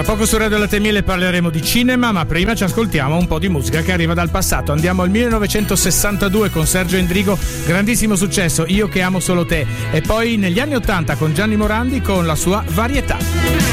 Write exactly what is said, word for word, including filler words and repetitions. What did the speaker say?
poco su Radio Latte e Miele parleremo di cinema, ma prima ci ascoltiamo un po' di musica che arriva dal passato. Andiamo al millenovecentosessantadue con Sergio Endrigo, grandissimo successo, Io che amo solo te, e poi negli anni ottanta con Gianni Morandi con la sua Varietà.